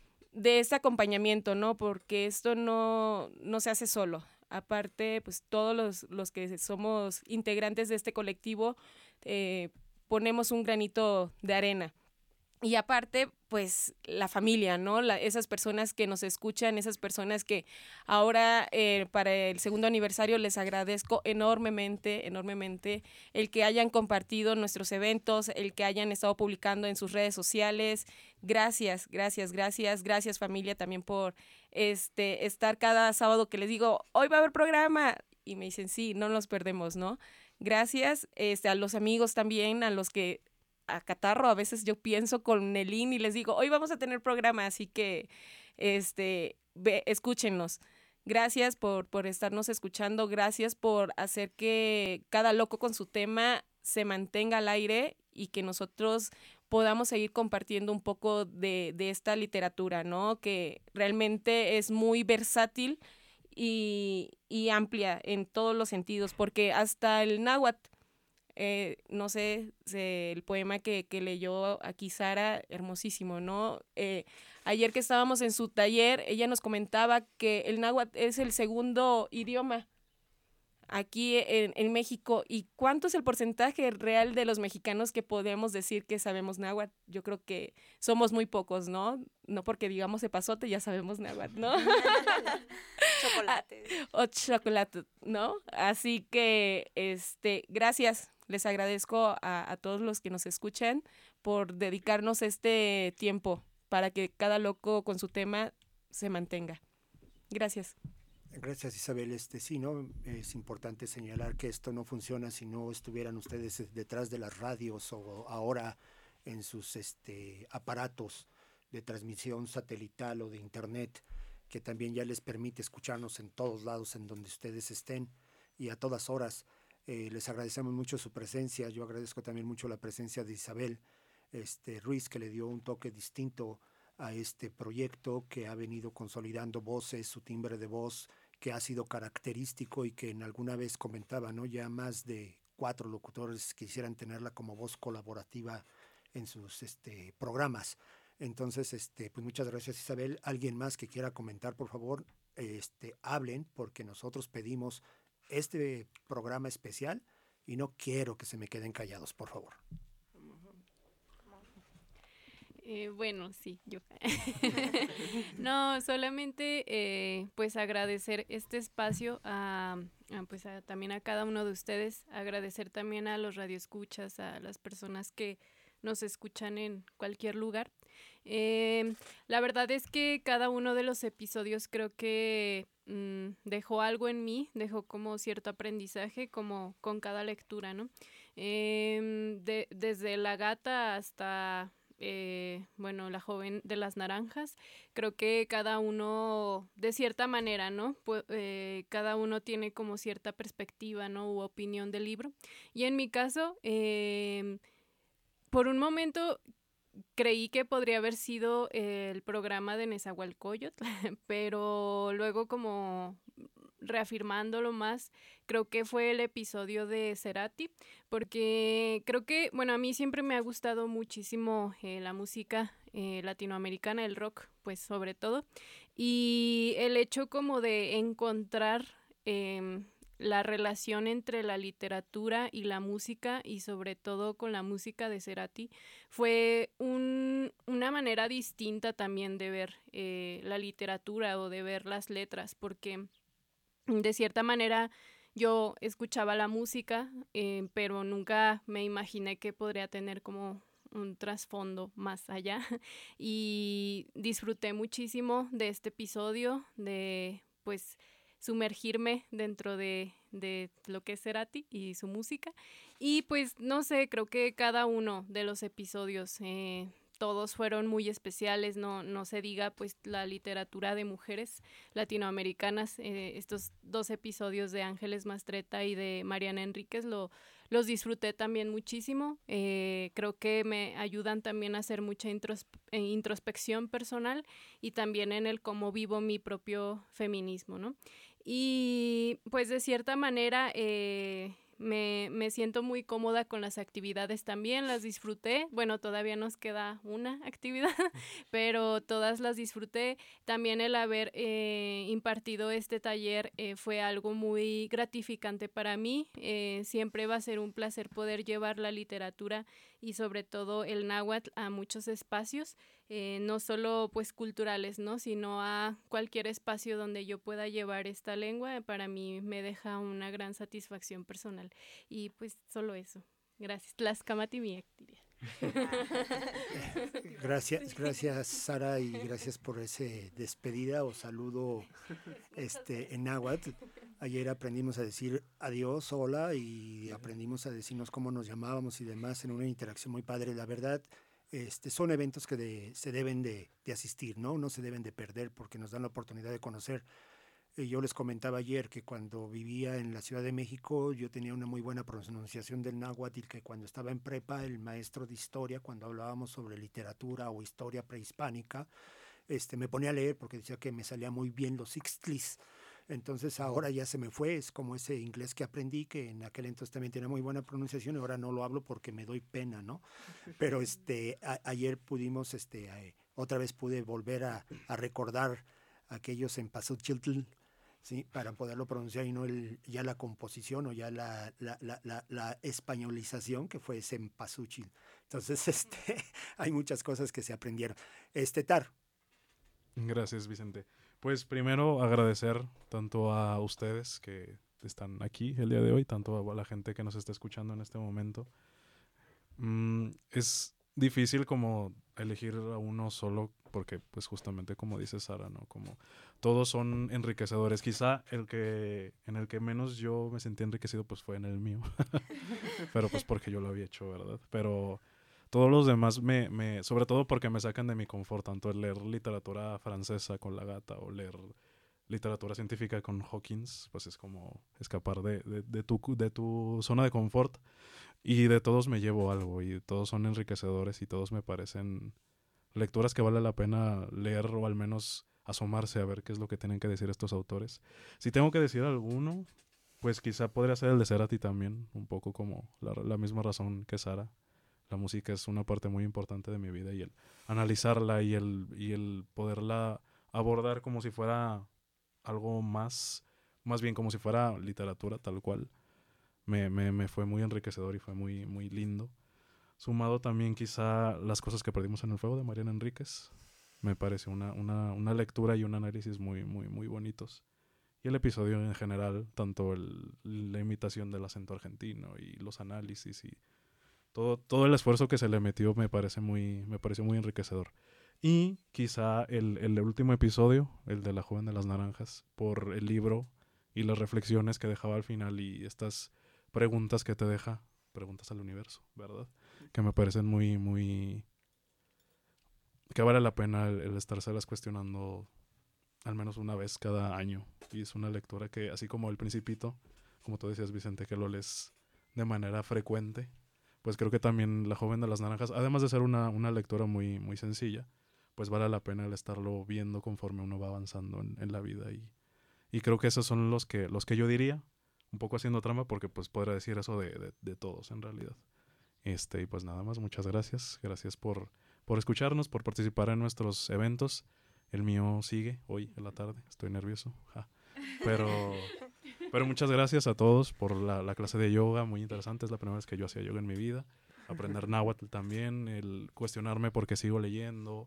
[SPEAKER 1] de este acompañamiento, ¿no? Porque esto no, no se hace solo. Aparte, pues todos los, los que somos integrantes de este colectivo eh, ponemos un granito de arena. Y aparte, pues la familia, ¿no? La, esas personas que nos escuchan, esas personas que ahora eh, para el segundo aniversario les agradezco enormemente, enormemente el que hayan compartido nuestros eventos, el que hayan estado publicando en sus redes sociales. Gracias, gracias, gracias, gracias familia también por este estar cada sábado que les digo, hoy va a haber programa. Y me dicen, sí, no nos perdemos, ¿no? Gracias este, a los amigos también, a los que a catarro, a veces yo pienso con Nelín y les digo, hoy vamos a tener programa, así que este, ve, escúchenos. Gracias por, por estarnos escuchando, gracias por hacer que cada loco con su tema se mantenga al aire y que nosotros podamos seguir compartiendo un poco de, de esta literatura, ¿no? Que realmente es muy versátil y, y amplia en todos los sentidos, porque hasta el náhuatl, Eh, no sé, se, el poema que, que leyó aquí Sara, hermosísimo, ¿no? Eh, ayer que estábamos en su taller, ella nos comentaba que el náhuatl es el segundo idioma aquí en, en México. ¿Y cuánto es el porcentaje real de los mexicanos que podemos decir que sabemos náhuatl? Yo creo que somos muy pocos, ¿no? No porque digamos epazote ya sabemos náhuatl, ¿no?
[SPEAKER 3] Chocolate.
[SPEAKER 1] O chocolate, ¿no? Así que, este, gracias. Les agradezco a, a todos los que nos escuchan por dedicarnos este tiempo para que cada loco con su tema se mantenga. Gracias.
[SPEAKER 2] Gracias, Isabel. Este, sí, ¿no? Es importante señalar que esto no funciona si no estuvieran ustedes detrás de las radios o ahora en sus este, aparatos de transmisión satelital o de internet, que también ya les permite escucharnos en todos lados en donde ustedes estén y a todas horas. Eh, les agradecemos mucho su presencia. Yo agradezco también mucho la presencia de Isabel este, Ruiz, que le dio un toque distinto a este proyecto, que ha venido consolidando voces, su timbre de voz, que ha sido característico y que en alguna vez comentaba, ¿no? Ya más de cuatro locutores quisieran tenerla como voz colaborativa en sus este, programas. Entonces, este, pues muchas gracias, Isabel. ¿Alguien más que quiera comentar, por favor? Este, hablen, porque nosotros pedimos este programa especial y no quiero que se me queden callados, por favor.
[SPEAKER 6] Eh, bueno, sí, yo. No, solamente eh, pues agradecer este espacio a, a, pues a, también a cada uno de ustedes, agradecer también a los radioescuchas, a las personas que nos escuchan en cualquier lugar. Eh, la verdad es que cada uno de los episodios creo que mmm, dejó algo en mí, dejó como cierto aprendizaje, como con cada lectura, ¿no? Eh, de, desde La Gata hasta, eh, bueno, La Joven de las Naranjas, creo que cada uno, de cierta manera, ¿no? Pues, eh, cada uno tiene como cierta perspectiva, ¿no? U opinión del libro. Y en mi caso, eh, por un momento creí que podría haber sido el programa de Nezahualcóyotl, pero luego como reafirmándolo más, creo que fue el episodio de Cerati, porque creo que, bueno, a mí siempre me ha gustado muchísimo eh, la música eh, latinoamericana, el rock, pues sobre todo, y el hecho como de encontrar eh, la relación entre la literatura y la música, y sobre todo con la música de Cerati, fue un, una manera distinta también de ver eh, la literatura o de ver las letras, porque de cierta manera yo escuchaba la música, eh, pero nunca me imaginé que podría tener como un trasfondo más allá, y disfruté muchísimo de este episodio, de pues sumergirme dentro de, de lo que es Cerati y su música, y pues no sé, creo que cada uno de los episodios eh, todos fueron muy especiales, no, no se diga pues la literatura de mujeres latinoamericanas, eh, estos dos episodios de Ángeles Mastretta y de Mariana Enríquez lo, los disfruté también muchísimo, eh, creo que me ayudan también a hacer mucha intros, eh, introspección personal y también en el cómo vivo mi propio feminismo, ¿no? Y pues de cierta manera eh, me, me siento muy cómoda con las actividades también, las disfruté, bueno, todavía nos queda una actividad, pero todas las disfruté. También el haber eh, impartido este taller eh, fue algo muy gratificante para mí, eh, siempre va a ser un placer poder llevar la literatura y sobre todo el náhuatl a muchos espacios, eh, no solo pues culturales, ¿no? Sino a cualquier espacio donde yo pueda llevar esta lengua, para mí me deja una gran satisfacción personal. Y pues solo eso. Gracias. Tlaxcamati mi actividad.
[SPEAKER 2] Gracias, gracias Sara, y gracias por ese despedida o saludo este, en náhuatl. Ayer aprendimos a decir adiós, hola, y aprendimos a decirnos cómo nos llamábamos y demás en una interacción muy padre. La verdad, este, son eventos que de, se deben de, de asistir, ¿no? No se deben de perder porque nos dan la oportunidad de conocer. Eh, yo les comentaba ayer que cuando vivía en la Ciudad de México yo tenía una muy buena pronunciación del náhuatl, que cuando estaba en prepa el maestro de historia, cuando hablábamos sobre literatura o historia prehispánica, este, me ponía a leer porque decía que me salía muy bien los ixtlis. Entonces ahora ya se me fue, es como ese inglés que aprendí, que en aquel entonces también tenía muy buena pronunciación, y ahora no lo hablo porque me doy pena, ¿no? Pero este, a, ayer pudimos, este, a, otra vez pude volver a, a recordar aquellos en Cempasúchil, ¿sí? Para poderlo pronunciar y no el, ya la composición o ya la, la, la, la, la españolización que fue Cempasúchil. Entonces este, hay muchas cosas que se aprendieron. Este, Tar.
[SPEAKER 4] Gracias, Vicente. Pues primero agradecer tanto a ustedes que están aquí el día de hoy, tanto a la gente que nos está escuchando en este momento. Mm, es difícil como elegir a uno solo porque pues justamente como dice Sara, ¿no? Como todos son enriquecedores. Quizá el que en el que menos yo me sentí enriquecido pues fue en el mío. Pero pues porque yo lo había hecho, ¿verdad? Pero todos los demás, me, me, sobre todo porque me sacan de mi confort, tanto el leer literatura francesa con La Gata o leer literatura científica con Hawkins, pues es como escapar de, de, de, tu, de tu zona de confort, y de todos me llevo algo y todos son enriquecedores y todos me parecen lecturas que vale la pena leer o al menos asomarse a ver qué es lo que tienen que decir estos autores. Si tengo que decir alguno, pues quizá podría ser el de Cerati también, un poco como la, la misma razón que Sara. La música es una parte muy importante de mi vida y el analizarla y el, y el poderla abordar como si fuera algo más, más bien como si fuera literatura tal cual, me, me, me fue muy enriquecedor y fue muy, muy lindo. Sumado también quizá Las cosas que perdimos en el fuego de Mariana Enríquez, me parece una, una, una lectura y un análisis muy, muy, muy bonitos. Y el episodio en general, tanto el, la imitación del acento argentino y los análisis y Todo, todo el esfuerzo que se le metió me parece muy, me pareció muy enriquecedor. Y quizá el, el último episodio, el de La joven de las naranjas, por el libro y las reflexiones que dejaba al final y estas preguntas que te deja, preguntas al universo, ¿verdad? Que me parecen muy, muy... que vale la pena el, el estárselas cuestionando al menos una vez cada año. Y es una lectura que, así como El Principito, como tú decías, Vicente, que lo lees de manera frecuente, pues creo que también La joven de las naranjas, además de ser una, una lectura muy, muy sencilla, pues vale la pena el estarlo viendo conforme uno va avanzando en, en la vida. Y, y creo que esos son los que, los que yo diría, un poco haciendo trampa, porque pues podría decir eso de, de, de todos en realidad. Este, y pues nada más, muchas gracias. Gracias por, por escucharnos, por participar en nuestros eventos. El mío sigue hoy en la tarde, estoy nervioso. Ja. Pero, pero muchas gracias a todos por la, la clase de yoga, muy interesante. Es la primera vez que yo hacía yoga en mi vida. Aprender náhuatl también, el cuestionarme por qué sigo leyendo.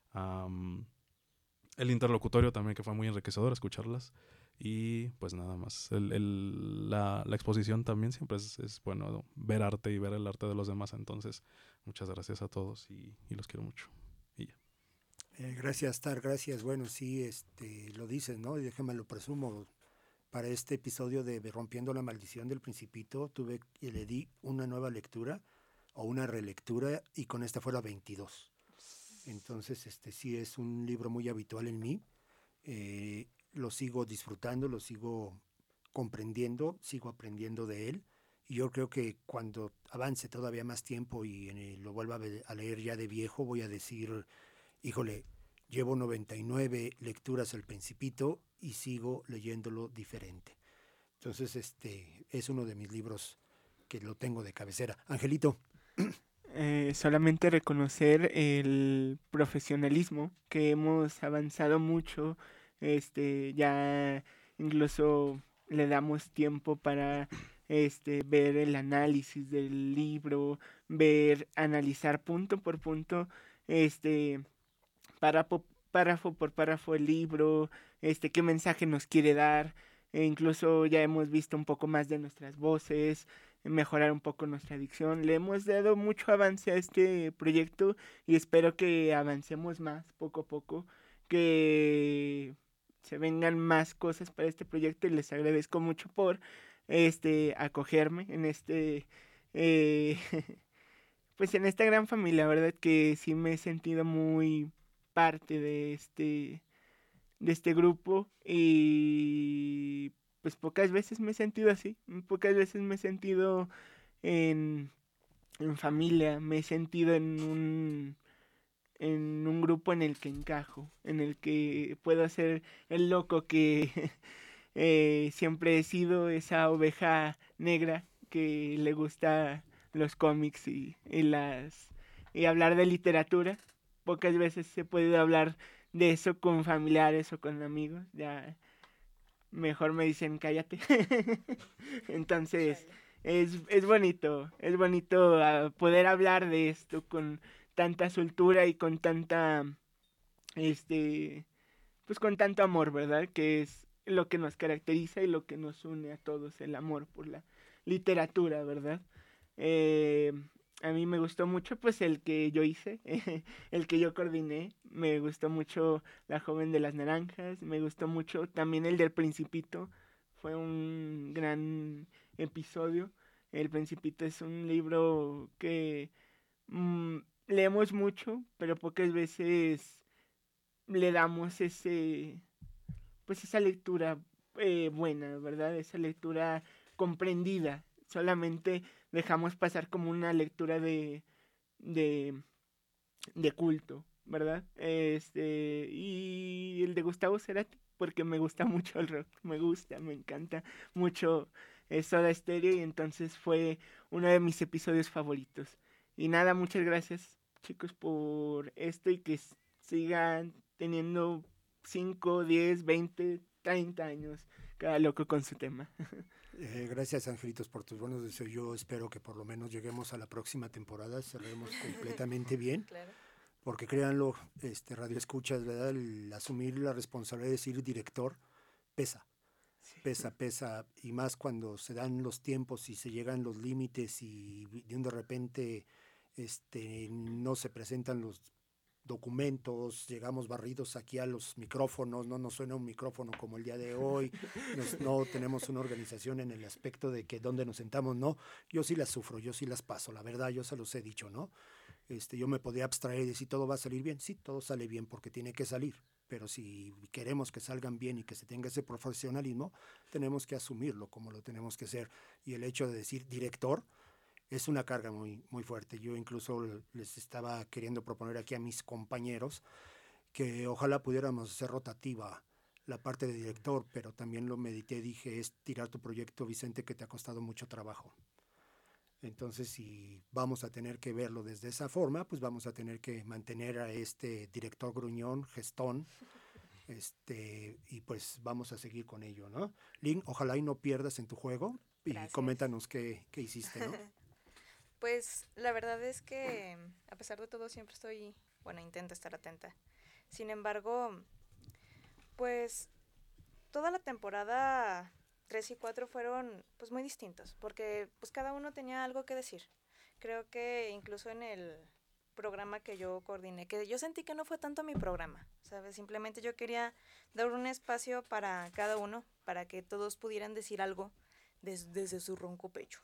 [SPEAKER 4] Um, el interlocutorio también, que fue muy enriquecedor escucharlas. Y pues nada más, el, el, la, la exposición también siempre es, es bueno ver arte y ver el arte de los demás. Entonces, muchas gracias a todos y, y los quiero mucho. Y ya.
[SPEAKER 2] Eh, gracias, Tar, gracias. Bueno, sí, este, lo dices, ¿no? Y déjame lo presumo. Para este episodio de Rompiendo la Maldición del Principito, tuve y le di una nueva lectura o una relectura, y con esta fue la veintidós. Entonces, este sí es un libro muy habitual en mí. Eh, lo sigo disfrutando, lo sigo comprendiendo, sigo aprendiendo de él. Y yo creo que cuando avance todavía más tiempo y eh, lo vuelva a, ve- a leer ya de viejo, voy a decir, híjole, llevo noventa y nueve lecturas al Principito y sigo leyéndolo diferente. Entonces, este es uno de mis libros que lo tengo de cabecera. Angelito.
[SPEAKER 5] Eh, solamente reconocer el profesionalismo, que hemos avanzado mucho, este, ya incluso le damos tiempo para este ver el análisis del libro, ver, analizar punto por punto, este, párrafo, párrafo por párrafo el libro, este, qué mensaje nos quiere dar, e incluso ya hemos visto un poco más de nuestras voces, mejorar un poco nuestra dicción. Le hemos dado mucho avance a este proyecto y espero que avancemos más poco a poco, que se vengan más cosas para este proyecto, y les agradezco mucho por este acogerme en este eh, pues en esta gran familia. La verdad que sí me he sentido muy parte de este de este grupo, y pues pocas veces me he sentido así, pocas veces me he sentido en, en familia, me he sentido en un, en un grupo en el que encajo, en el que puedo ser el loco que eh, siempre he sido, esa oveja negra que le gusta los cómics y, y, las, y hablar de literatura. Pocas veces se puede hablar de eso con familiares o con amigos, ya mejor me dicen cállate. Entonces es, es bonito, es bonito uh, poder hablar de esto con tanta soltura y con tanta, este, pues con tanto amor, ¿verdad? Que es lo que nos caracteriza y lo que nos une a todos, el amor por la literatura, ¿verdad? Eh, a mí me gustó mucho pues el que yo hice, el que yo coordiné, me gustó mucho La joven de las naranjas, me gustó mucho también el del Principito, fue un gran episodio. El Principito es un libro que mmm, leemos mucho, pero pocas veces le damos ese, pues esa lectura eh, buena, ¿verdad? Esa lectura comprendida. Solamente dejamos pasar como una lectura de, de, de culto, ¿verdad? Este, y el de Gustavo Cerati, porque me gusta mucho el rock, me gusta, me encanta mucho Soda Stereo, y entonces fue uno de mis episodios favoritos. Y nada, muchas gracias, chicos, por esto, y que sigan teniendo cinco, diez, veinte, treinta años cada loco con su tema.
[SPEAKER 2] Eh, gracias, Angelitos, por tus buenos deseos. Yo espero que por lo menos lleguemos a la próxima temporada, cerremos completamente bien, claro. Porque créanlo, este, radio escuchas, ¿verdad? El asumir la responsabilidad de ser director pesa, sí. pesa, pesa, y más cuando se dan los tiempos y se llegan los límites y de repente este, no se presentan los documentos, llegamos barridos aquí a los micrófonos, no nos suena un micrófono como el día de hoy, nos, no tenemos una organización en el aspecto de que dónde nos sentamos, no, yo sí las sufro, yo sí las paso, la verdad, yo se los he dicho, ¿no? Este, yo me podía abstraer y decir, ¿todo va a salir bien? Sí, todo sale bien porque tiene que salir, pero si queremos que salgan bien y que se tenga ese profesionalismo, tenemos que asumirlo como lo tenemos que hacer, y el hecho de decir director, es una carga muy, muy fuerte. Yo incluso les estaba queriendo proponer aquí a mis compañeros que ojalá pudiéramos hacer rotativa la parte de director, pero también lo medité, dije, es tirar tu proyecto, Vicente, que te ha costado mucho trabajo. Entonces, si vamos a tener que verlo desde esa forma, pues vamos a tener que mantener a este director gruñón, gestón, este, y pues vamos a seguir con ello, ¿no? Lynn, ojalá y no pierdas en tu juego y
[SPEAKER 3] Gracias.
[SPEAKER 2] Coméntanos qué, qué hiciste, ¿no?
[SPEAKER 3] Pues la verdad es que a pesar de todo siempre estoy, bueno, intento estar atenta. Sin embargo, pues toda la temporada tres y cuatro fueron pues muy distintos, porque pues cada uno tenía algo que decir. Creo que incluso en el programa que yo coordiné, que yo sentí que no fue tanto mi programa, ¿sabes? Simplemente yo quería dar un espacio para cada uno, para que todos pudieran decir algo des, desde su ronco pecho.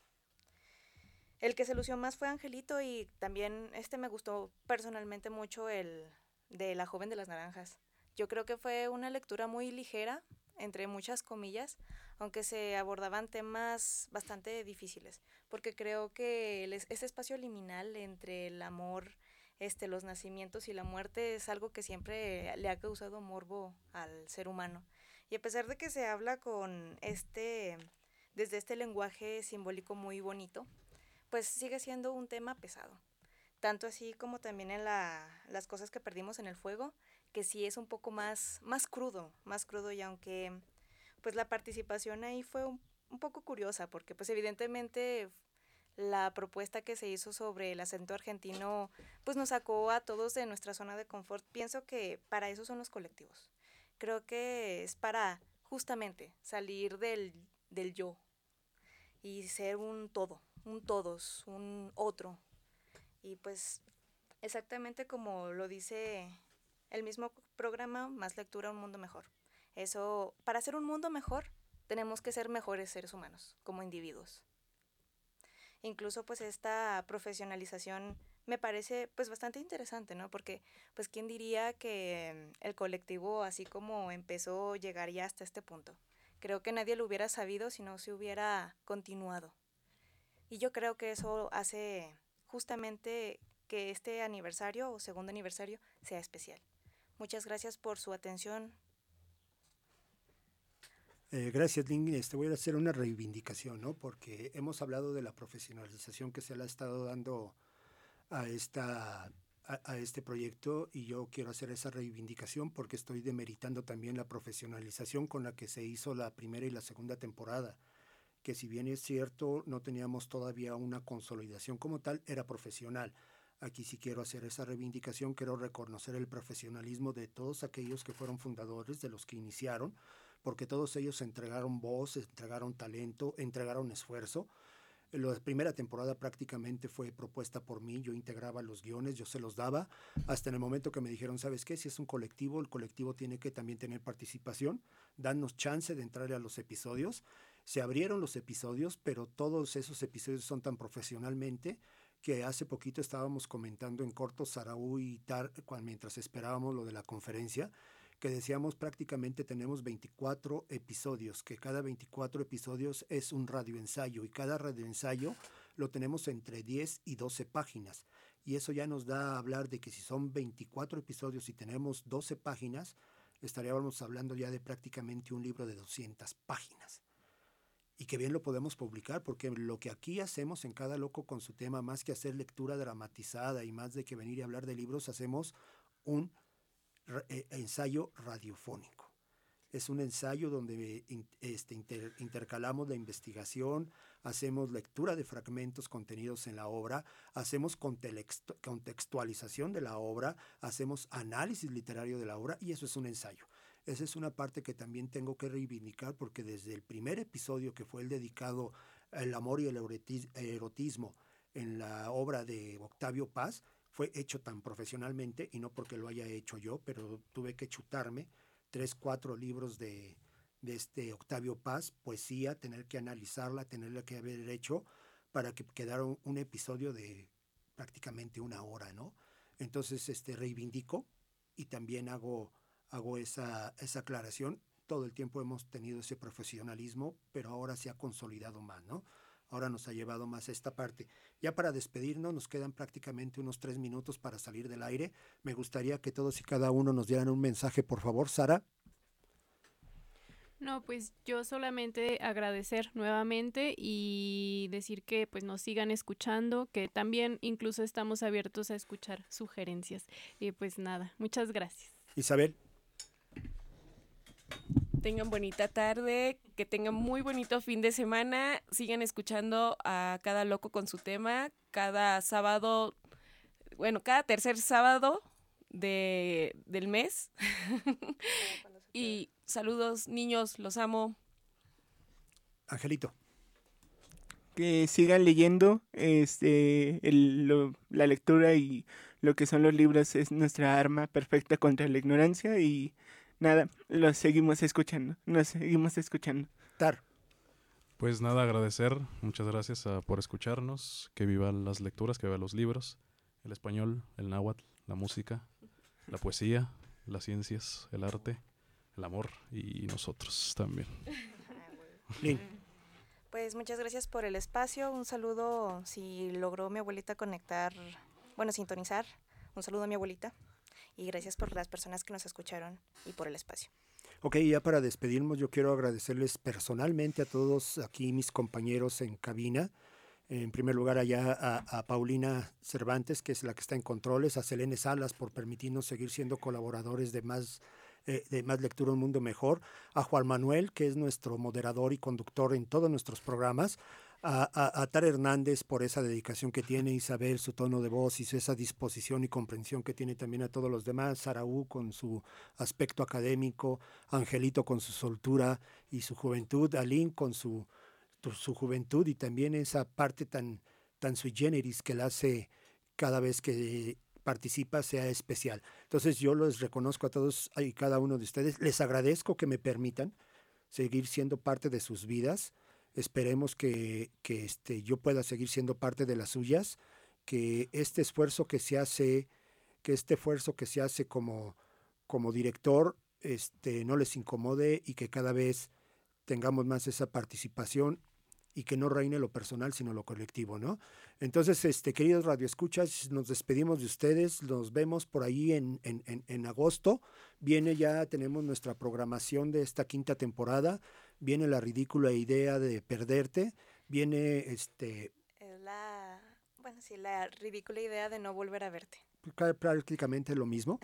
[SPEAKER 3] El que se lució más fue Angelito y también este me gustó personalmente mucho el de La joven de las naranjas. Yo creo que fue una lectura muy ligera, entre muchas comillas, aunque se abordaban temas bastante difíciles, porque creo que el, ese espacio liminal entre el amor, este, los nacimientos y la muerte es algo que siempre le ha causado morbo al ser humano. Y a pesar de que se habla con este, desde este lenguaje simbólico muy bonito, pues sigue siendo un tema pesado. Tanto así como también en la, las cosas que perdimos en el fuego, que sí es un poco más, más crudo, más crudo y aunque pues la participación ahí fue un, un poco curiosa, porque pues evidentemente la propuesta que se hizo sobre el acento argentino pues nos sacó a todos de nuestra zona de confort. Pienso que para eso son los colectivos. Creo que es para justamente salir del, del yo y ser un todo, un todos, un otro. Y pues exactamente como lo dice el mismo programa, Más lectura, un mundo mejor. Eso, para ser un mundo mejor, tenemos que ser mejores seres humanos, como individuos. Incluso pues esta profesionalización me parece pues bastante interesante, ¿no? Porque pues quién diría que el colectivo así como empezó llegaría hasta este punto. Creo que nadie lo hubiera sabido si no se hubiera continuado. Y yo creo que eso hace justamente que este aniversario o segundo aniversario sea especial. Muchas gracias por su atención.
[SPEAKER 2] Eh, gracias, Lynn. Este, voy a hacer una reivindicación, ¿no? Porque hemos hablado de la profesionalización que se le ha estado dando a, esta, a, a este proyecto y yo quiero hacer esa reivindicación porque estoy demeritando también la profesionalización con la que se hizo la primera y la segunda temporada, que si bien es cierto no teníamos todavía una consolidación como tal, era profesional. Aquí sí quiero hacer esa reivindicación, quiero reconocer el profesionalismo de todos aquellos que fueron fundadores, de los que iniciaron, porque todos ellos entregaron voz, entregaron talento, entregaron esfuerzo. La primera temporada prácticamente fue propuesta por mí, yo integraba los guiones, yo se los daba, hasta en el momento que me dijeron, ¿sabes qué? Si es un colectivo, el colectivo tiene que también tener participación, danos chance de entrarle a los episodios. Se abrieron los episodios, pero todos esos episodios son tan profesionalmente que hace poquito estábamos comentando en corto, Saraú y Tar, mientras esperábamos lo de la conferencia, que decíamos prácticamente tenemos veinticuatro episodios, que cada veinticuatro episodios es un radioensayo y cada radioensayo lo tenemos entre diez y doce páginas. Y eso ya nos da a hablar de que si son veinticuatro episodios y tenemos doce páginas, estaríamos hablando ya de prácticamente un libro de doscientas páginas. Y que bien lo podemos publicar, porque lo que aquí hacemos en Cada Loco con su tema, más que hacer lectura dramatizada y más de que venir y hablar de libros, hacemos un eh, ensayo radiofónico. Es un ensayo donde este, inter, intercalamos la investigación, hacemos lectura de fragmentos contenidos en la obra, hacemos contextualización de la obra, hacemos análisis literario de la obra y eso es un ensayo. Esa es una parte que también tengo que reivindicar porque desde el primer episodio, que fue el dedicado al amor y el erotismo en la obra de Octavio Paz, fue hecho tan profesionalmente, y no porque lo haya hecho yo, pero tuve que chutarme tres, cuatro libros de, de este Octavio Paz, poesía, tener que analizarla, tenerla que haber hecho para que quedara un, un episodio de prácticamente una hora, ¿no? Entonces este, reivindico y también hago... hago esa, esa aclaración. Todo el tiempo hemos tenido ese profesionalismo, pero ahora se ha consolidado más, ¿no? ahora nos ha llevado más a esta parte. Ya para despedirnos, nos quedan prácticamente unos tres minutos para salir del aire. Me gustaría que todos y cada uno nos dieran un mensaje, por favor. Sara.
[SPEAKER 6] No, pues yo solamente agradecer nuevamente y decir que pues nos sigan escuchando, que también incluso estamos abiertos a escuchar sugerencias. Y pues nada, muchas gracias.
[SPEAKER 2] Isabel.
[SPEAKER 1] Tengan bonita tarde, que tengan muy bonito fin de semana, sigan escuchando a Cada Loco con su tema, cada sábado, bueno, cada tercer sábado de, del mes. Y saludos, niños, los amo.
[SPEAKER 2] Angelito.
[SPEAKER 5] Que sigan leyendo, este, el, lo, la lectura y lo que son los libros es nuestra arma perfecta contra la ignorancia y nada, los seguimos escuchando, nos seguimos escuchando.
[SPEAKER 2] Tar.
[SPEAKER 4] Pues nada, agradecer, muchas gracias uh, por escucharnos, que vivan las lecturas, que vivan los libros, el español, el náhuatl, la música, la poesía, las ciencias, el arte, el amor y nosotros también.
[SPEAKER 2] Lin.
[SPEAKER 3] Pues muchas gracias por el espacio, un saludo si logró mi abuelita conectar, bueno, sintonizar, un saludo a mi abuelita y gracias por las personas que nos escucharon y por el espacio.
[SPEAKER 2] Ok, ya para despedirnos yo quiero agradecerles personalmente a todos aquí mis compañeros en cabina. En primer lugar allá a, a Paulina Cervantes, que es la que está en controles, a Selene Salas por permitirnos seguir siendo colaboradores de más, eh, de más lectura, un mundo mejor, a Juan Manuel, que es nuestro moderador y conductor en todos nuestros programas, a, a, a Tar Hernández por esa dedicación que tiene, Isabel, su tono de voz y esa disposición y comprensión que tiene también a todos los demás, Saraú con su aspecto académico, Angelito con su soltura y su juventud, Alín con su su juventud y también esa parte tan, tan sui generis que la hace cada vez que participa sea especial. Entonces yo los reconozco a todos y cada uno de ustedes, les agradezco que me permitan seguir siendo parte de sus vidas, esperemos que, que este, yo pueda seguir siendo parte de las suyas, que este esfuerzo que se hace, que este esfuerzo que se hace como, como director este, no les incomode y que cada vez tengamos más esa participación y que no reine lo personal, sino lo colectivo, ¿no? Entonces, este, queridos radioescuchas, nos despedimos de ustedes, nos vemos por ahí en, en, en, en agosto, viene ya, tenemos nuestra programación de esta quinta temporada, viene la ridícula idea de perderte, viene, este...
[SPEAKER 3] La, bueno, sí, la ridícula idea de no volver a verte.
[SPEAKER 2] Prácticamente lo mismo,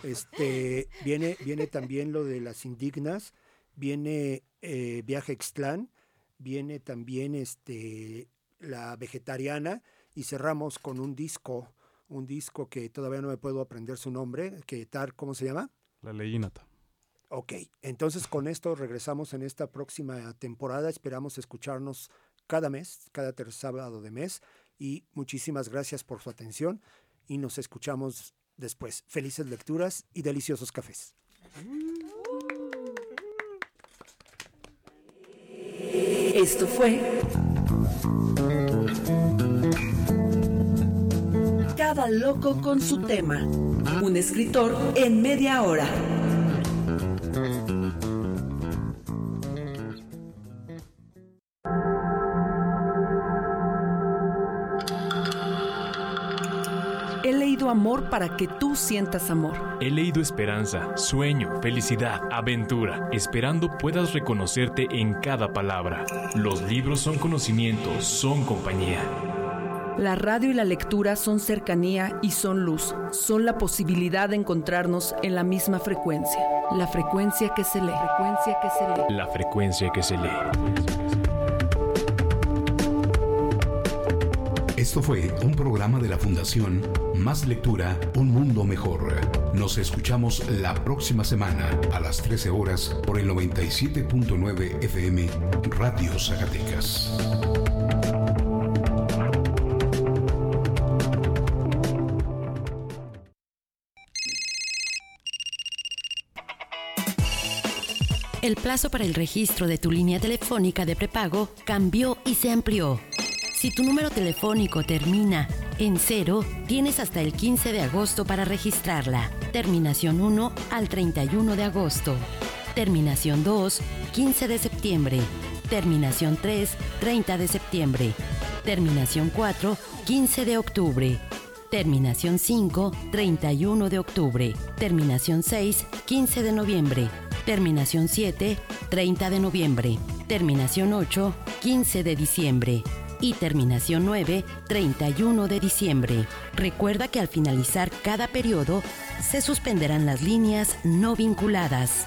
[SPEAKER 2] este, viene, viene también lo de las indignas, viene eh, Viaje Ixtlán, viene también este, la vegetariana y cerramos con un disco, un disco que todavía no me puedo aprender su nombre, que tal, ¿cómo se llama?
[SPEAKER 4] La Leyinata.
[SPEAKER 2] Ok, entonces con esto regresamos en esta próxima temporada, esperamos escucharnos cada mes, cada tercer sábado de mes y muchísimas gracias por su atención y nos escuchamos después. Felices lecturas y deliciosos cafés.
[SPEAKER 7] Esto fue Cada Loco con su tema. Un escritor en media hora. He leído amor para que tú sientas amor.
[SPEAKER 17] He leído esperanza, sueño, felicidad, aventura, esperando puedas reconocerte en cada palabra. Los libros son conocimiento, son compañía.
[SPEAKER 7] La radio y la lectura son cercanía y son luz. Son la posibilidad de encontrarnos en la misma frecuencia. La frecuencia que se lee. Frecuencia que se lee.
[SPEAKER 17] La frecuencia que se lee.
[SPEAKER 9] Esto fue un programa de la Fundación Más Lectura, Un Mundo Mejor. Nos escuchamos la próxima semana a las trece horas por el noventa y siete punto nueve F M Radio Zacatecas.
[SPEAKER 18] El plazo para el registro de tu línea telefónica de prepago cambió y se amplió. Si tu número telefónico termina en cero, tienes hasta el quince de agosto para registrarla. Terminación uno al treinta y uno de agosto. Terminación dos, quince de septiembre. Terminación tres, treinta de septiembre. Terminación cuatro, quince de octubre. Terminación cinco, treinta y uno de octubre. Terminación seis, quince de noviembre. Terminación siete, treinta de noviembre. Terminación ocho, quince de diciembre. Y terminación nueve, treinta y uno de diciembre. Recuerda que al finalizar cada periodo, se suspenderán las líneas no vinculadas.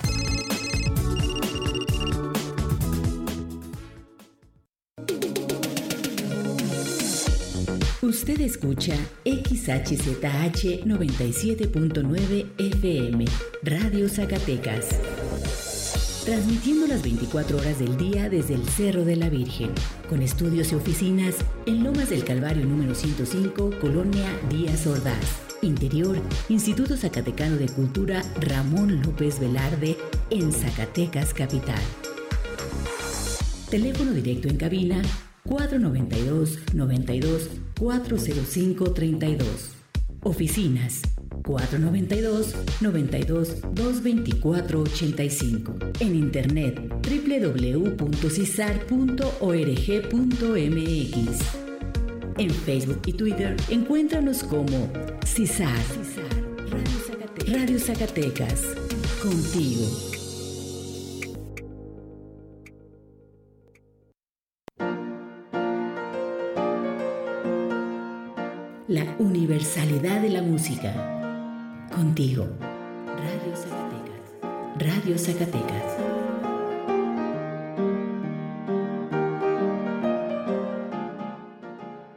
[SPEAKER 19] Usted escucha X H Z H noventa y siete punto nueve F M, Radio Zacatecas. Transmitiendo las veinticuatro horas del día desde el Cerro de la Virgen, con estudios y oficinas en Lomas del Calvario número ciento cinco, Colonia Díaz Ordaz. Interior, Instituto Zacatecano de Cultura Ramón López Velarde, en Zacatecas Capital. Teléfono directo en cabina cuatro noventa y dos, noventa y dos, cuatro cero cinco, treinta y dos. Oficinas cuatro noventa y dos, noventa y dos, doscientos veinticuatro, ochenta y cinco. En internet doble u doble u doble u punto cisar punto org punto m x. En Facebook y Twitter encuéntranos como Cisar, Radio Zacatecas. Radio Zacatecas, contigo. La universalidad de la música. Contigo. Radio Zacatecas. Radio Zacatecas.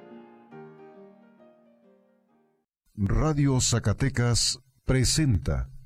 [SPEAKER 9] Radio Zacatecas presenta